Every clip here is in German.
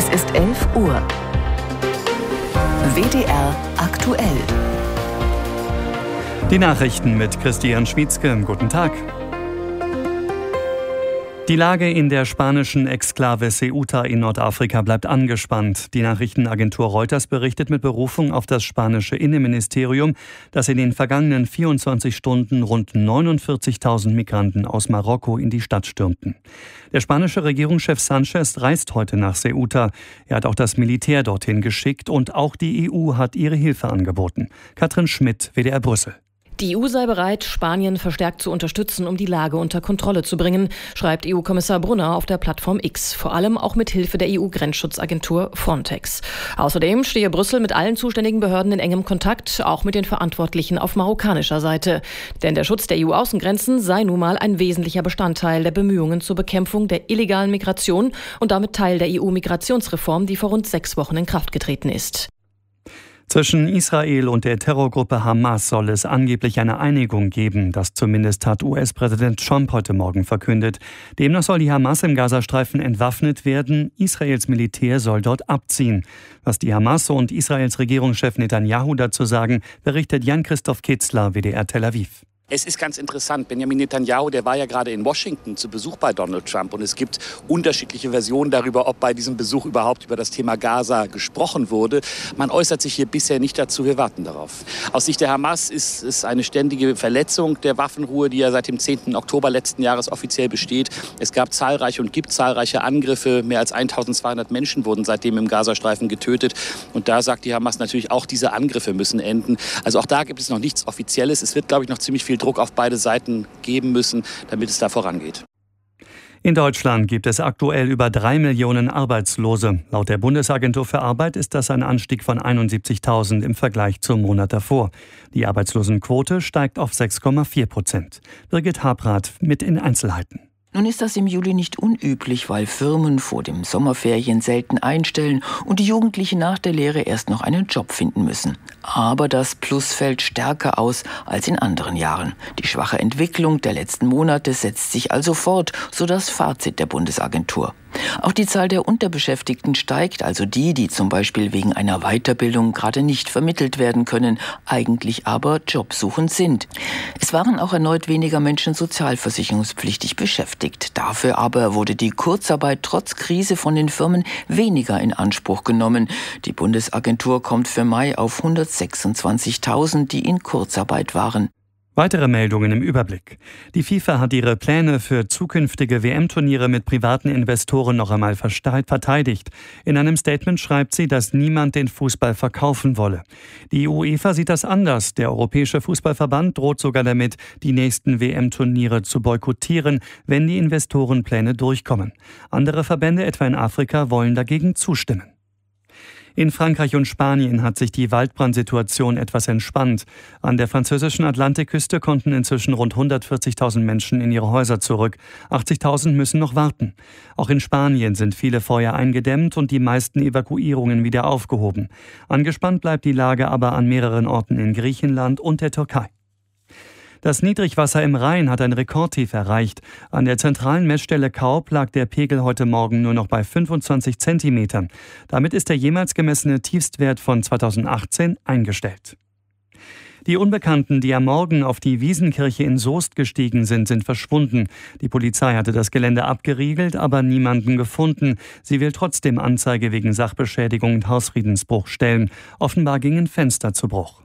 Es ist 11 Uhr. WDR aktuell. Die Nachrichten mit Christian Schmietzke. Guten Tag. Die Lage in der spanischen Exklave Ceuta in Nordafrika bleibt angespannt. Die Nachrichtenagentur Reuters berichtet mit Berufung auf das spanische Innenministerium, dass in den vergangenen 24 Stunden rund 49.000 Migranten aus Marokko in die Stadt stürmten. Der spanische Regierungschef Sánchez reist heute nach Ceuta. Er hat auch das Militär dorthin geschickt und auch die EU hat ihre Hilfe angeboten. Katrin Schmidt, WDR Brüssel. Die EU sei bereit, Spanien verstärkt zu unterstützen, um die Lage unter Kontrolle zu bringen, schreibt EU-Kommissar Brunner auf der Plattform X, vor allem auch mit Hilfe der EU-Grenzschutzagentur Frontex. Außerdem stehe Brüssel mit allen zuständigen Behörden in engem Kontakt, auch mit den Verantwortlichen auf marokkanischer Seite. Denn der Schutz der EU-Außengrenzen sei nun mal ein wesentlicher Bestandteil der Bemühungen zur Bekämpfung der illegalen Migration und damit Teil der EU-Migrationsreform, die vor rund 6 Wochen in Kraft getreten ist. Zwischen Israel und der Terrorgruppe Hamas soll es angeblich eine Einigung geben. Das zumindest hat US-Präsident Trump heute Morgen verkündet. Demnach soll die Hamas im Gazastreifen entwaffnet werden. Israels Militär soll dort abziehen. Was die Hamas und Israels Regierungschef Netanyahu dazu sagen, berichtet Jan-Christoph Kitzler, WDR Tel Aviv. Es ist ganz interessant, Benjamin Netanyahu, der war ja gerade in Washington zu Besuch bei Donald Trump und es gibt unterschiedliche Versionen darüber, ob bei diesem Besuch überhaupt über das Thema Gaza gesprochen wurde. Man äußert sich hier bisher nicht dazu, wir warten darauf. Aus Sicht der Hamas ist es eine ständige Verletzung der Waffenruhe, die ja seit dem 10. Oktober letzten Jahres offiziell besteht. Es gab zahlreiche und gibt zahlreiche Angriffe, mehr als 1200 Menschen wurden seitdem im Gazastreifen getötet und da sagt die Hamas natürlich, auch diese Angriffe müssen enden. Also auch da gibt es noch nichts Offizielles. Es wird, glaube ich, noch ziemlich viel Druck auf beide Seiten geben müssen, damit es da vorangeht. In Deutschland gibt es aktuell über 3 Millionen Arbeitslose. Laut der Bundesagentur für Arbeit ist das ein Anstieg von 71.000 im Vergleich zum Monat davor. Die Arbeitslosenquote steigt auf 6,4%. Birgit Habrath mit den Einzelheiten. Nun ist das im Juli nicht unüblich, weil Firmen vor den Sommerferien selten einstellen und die Jugendlichen nach der Lehre erst noch einen Job finden müssen. Aber das Plus fällt stärker aus als in anderen Jahren. Die schwache Entwicklung der letzten Monate setzt sich also fort, so das Fazit der Bundesagentur. Auch die Zahl der Unterbeschäftigten steigt, also die zum Beispiel wegen einer Weiterbildung gerade nicht vermittelt werden können, eigentlich aber jobsuchend sind. Es waren auch erneut weniger Menschen sozialversicherungspflichtig beschäftigt. Dafür aber wurde die Kurzarbeit trotz Krise von den Firmen weniger in Anspruch genommen. Die Bundesagentur kommt für Mai auf 126.000, die in Kurzarbeit waren. Weitere Meldungen im Überblick. Die FIFA hat ihre Pläne für zukünftige WM-Turniere mit privaten Investoren noch einmal verteidigt. In einem Statement schreibt sie, dass niemand den Fußball verkaufen wolle. Die UEFA sieht das anders. Der Europäische Fußballverband droht sogar damit, die nächsten WM-Turniere zu boykottieren, wenn die Investorenpläne durchkommen. Andere Verbände, etwa in Afrika, wollen dagegen zustimmen. In Frankreich und Spanien hat sich die Waldbrandsituation etwas entspannt. An der französischen Atlantikküste konnten inzwischen rund 140.000 Menschen in ihre Häuser zurück. 80.000 müssen noch warten. Auch in Spanien sind viele Feuer eingedämmt und die meisten Evakuierungen wieder aufgehoben. Angespannt bleibt die Lage aber an mehreren Orten in Griechenland und der Türkei. Das Niedrigwasser im Rhein hat ein Rekordtief erreicht. An der zentralen Messstelle Kaub lag der Pegel heute Morgen nur noch bei 25 Zentimetern. Damit ist der jemals gemessene Tiefstwert von 2018 eingestellt. Die Unbekannten, die am Morgen auf die Wiesenkirche in Soest gestiegen sind, sind verschwunden. Die Polizei hatte das Gelände abgeriegelt, aber niemanden gefunden. Sie will trotzdem Anzeige wegen Sachbeschädigung und Hausfriedensbruch stellen. Offenbar gingen Fenster zu Bruch.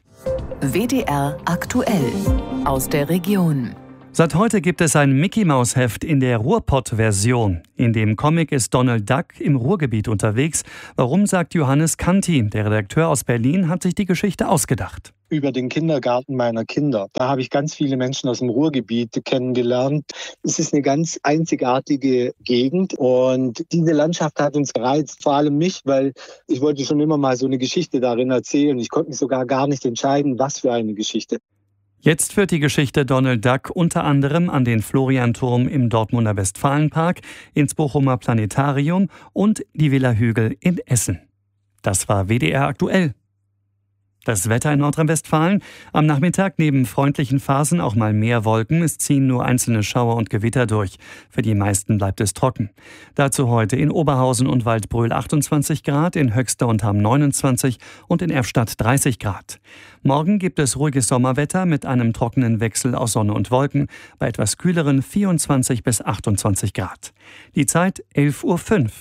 WDR aktuell aus der Region. Seit heute gibt es ein Mickey-Maus-Heft in der Ruhrpott-Version. In dem Comic ist Donald Duck im Ruhrgebiet unterwegs. Warum, sagt Johannes Kanti, der Redakteur aus Berlin, hat sich die Geschichte ausgedacht. Über den Kindergarten meiner Kinder. Da habe ich ganz viele Menschen aus dem Ruhrgebiet kennengelernt. Es ist eine ganz einzigartige Gegend und diese Landschaft hat uns gereizt, vor allem mich, weil ich wollte schon immer mal so eine Geschichte darin erzählen. Ich konnte mich sogar gar nicht entscheiden, was für eine Geschichte. Jetzt führt die Geschichte Donald Duck unter anderem an den Florianturm im Dortmunder Westfalenpark, ins Bochumer Planetarium und die Villa Hügel in Essen. Das war WDR aktuell. Das Wetter in Nordrhein-Westfalen. Am Nachmittag neben freundlichen Phasen auch mal mehr Wolken. Es ziehen nur einzelne Schauer und Gewitter durch. Für die meisten bleibt es trocken. Dazu heute in Oberhausen und Waldbröl 28 Grad, in Höxter und Hamm 29 und in Erfstadt 30 Grad. Morgen gibt es ruhiges Sommerwetter mit einem trockenen Wechsel aus Sonne und Wolken bei etwas kühleren 24 bis 28 Grad. Die Zeit 11:05 Uhr.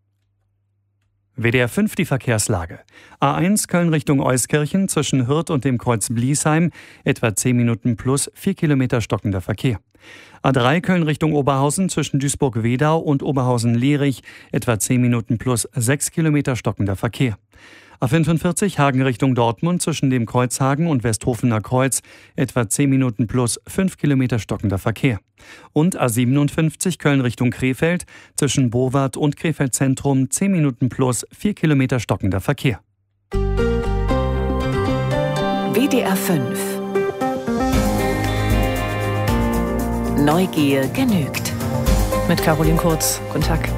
WDR 5 die Verkehrslage. A1 Köln Richtung Euskirchen zwischen Hürth und dem Kreuz Bliesheim, etwa 10 Minuten plus 4 Kilometer stockender Verkehr. A3 Köln Richtung Oberhausen zwischen Duisburg-Wedau und Oberhausen-Lierich, etwa 10 Minuten plus 6 Kilometer stockender Verkehr. A45 Hagen Richtung Dortmund zwischen dem Kreuzhagen und Westhofener Kreuz, etwa 10 Minuten plus 5 Kilometer stockender Verkehr. Und A57 Köln Richtung Krefeld zwischen Bowart und Krefeld Zentrum 10 Minuten plus 4 Kilometer stockender Verkehr. WDR 5 Neugier genügt. Mit Caroline Kurz. Guten Tag.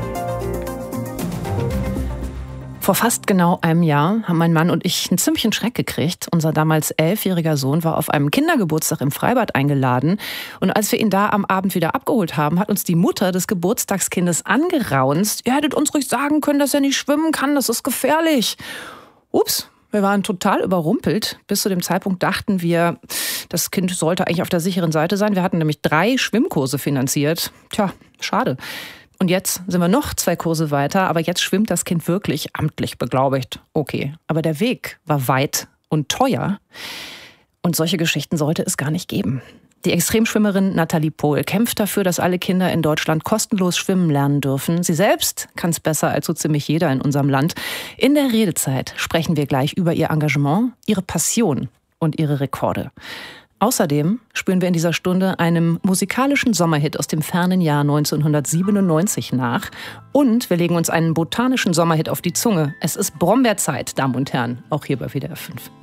Vor fast genau einem Jahr haben mein Mann und ich einen ziemlichen Schreck gekriegt. Unser damals 11-jähriger Sohn war auf einem Kindergeburtstag im Freibad eingeladen. Und als wir ihn da am Abend wieder abgeholt haben, hat uns die Mutter des Geburtstagskindes angeraunzt. Ihr hättet uns ruhig sagen können, dass er nicht schwimmen kann, das ist gefährlich. Ups, wir waren total überrumpelt. Bis zu dem Zeitpunkt dachten wir, das Kind sollte eigentlich auf der sicheren Seite sein. Wir hatten nämlich 3 Schwimmkurse finanziert. Tja, schade. Und jetzt sind wir noch 2 Kurse weiter, aber jetzt schwimmt das Kind wirklich amtlich beglaubigt. Okay, aber der Weg war weit und teuer. Und solche Geschichten sollte es gar nicht geben. Die Extremschwimmerin Nathalie Pohl kämpft dafür, dass alle Kinder in Deutschland kostenlos schwimmen lernen dürfen. Sie selbst kann es besser als so ziemlich jeder in unserem Land. In der Redezeit sprechen wir gleich über ihr Engagement, ihre Passion und ihre Rekorde. Außerdem spüren wir in dieser Stunde einem musikalischen Sommerhit aus dem fernen Jahr 1997 nach. Und wir legen uns einen botanischen Sommerhit auf die Zunge. Es ist Brombeerzeit, Damen und Herren, auch hier bei WDR 5.